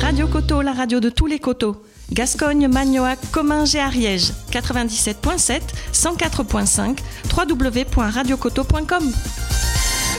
Radio Coteau, la radio de tous les coteaux. Gascogne, Magnoac, Comminges et Ariège. 97.7, 104.5, www.radiocoteau.com.